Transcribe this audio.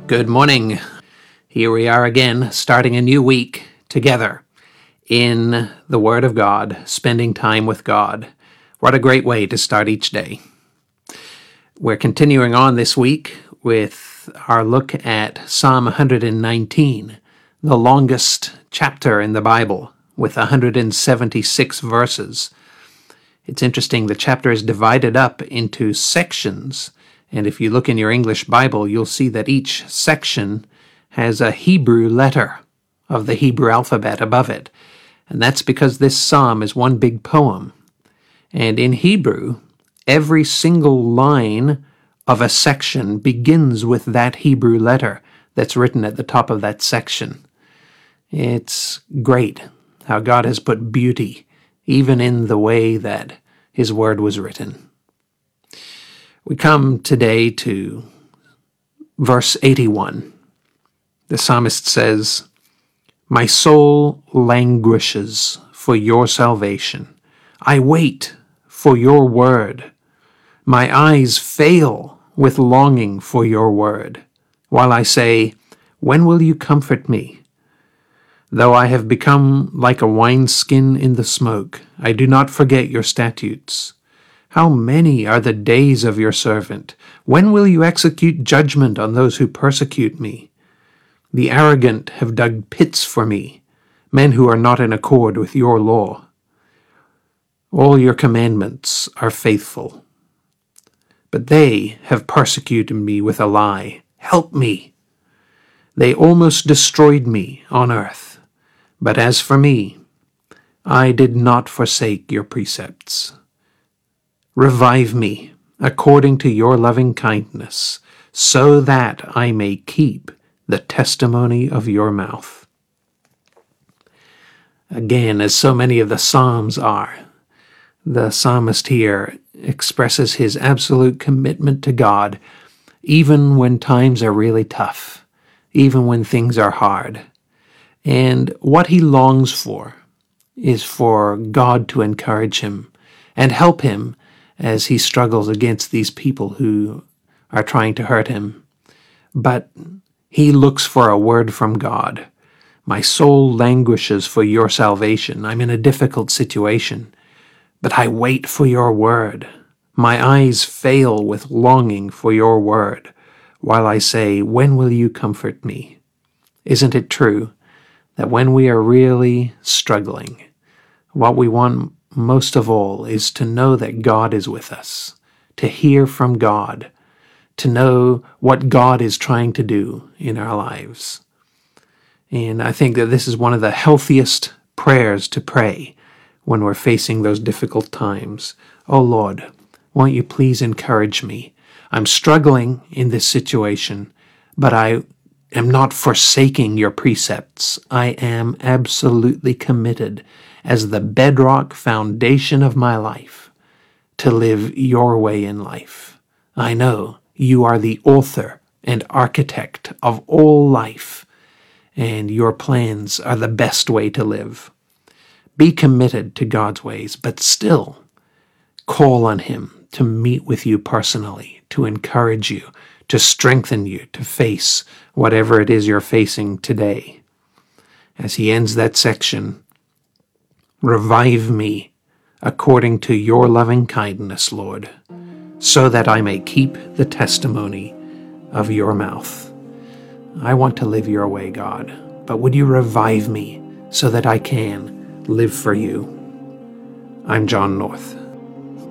Good morning. Here we are again, starting a new week together in the Word of God, spending time with God. What a great way to start each day. We're continuing on this week with our look at Psalm 119, the longest chapter in the Bible, with 176 verses. It's interesting, the chapter is divided up into sections. And if you look in your English Bible, you'll see that each section has a Hebrew letter of the Hebrew alphabet above it. And that's because this psalm is one big poem. And in Hebrew, every single line of a section begins with that Hebrew letter that's written at the top of that section. It's great how God has put beauty even in the way that His Word was written. We come today to verse 81. The psalmist says, "My soul languishes for your salvation. I wait for your word. My eyes fail with longing for your word, while I say, when will you comfort me? Though I have become like a wineskin in the smoke, I do not forget your statutes. How many are the days of your servant? When will you execute judgment on those who persecute me? The arrogant have dug pits for me, men who are not in accord with your law. All your commandments are faithful. But they have persecuted me with a lie. Help me. They almost destroyed me on earth. But as for me, I did not forsake your precepts. Revive me according to your loving kindness, so that I may keep the testimony of your mouth." Again, as so many of the Psalms are, the psalmist here expresses his absolute commitment to God, even when times are really tough, even when things are hard. And what he longs for is for God to encourage him and help him as he struggles against these people who are trying to hurt him. But he looks for a word from God. My soul languishes for your salvation. I'm in a difficult situation, but I wait for your word. My eyes fail with longing for your word, while I say, when will you comfort me? Isn't it true that when we are really struggling, what we want most of all is to know that God is with us, to hear from God, to know what God is trying to do in our lives. And I think that this is one of the healthiest prayers to pray when we're facing those difficult times. Oh Lord, won't you please encourage me? I'm struggling in this situation, but I am not forsaking your precepts. I am absolutely committed as the bedrock foundation of my life to live your way in life. I know you are the author and architect of all life, and your plans are the best way to live. Be committed to God's ways, but still call on Him to meet with you personally, to encourage you, to strengthen you to face whatever it is you're facing today. As he ends that section, revive me according to your loving kindness, Lord, so that I may keep the testimony of your mouth. I want to live your way, God, but would you revive me so that I can live for you? I'm John North.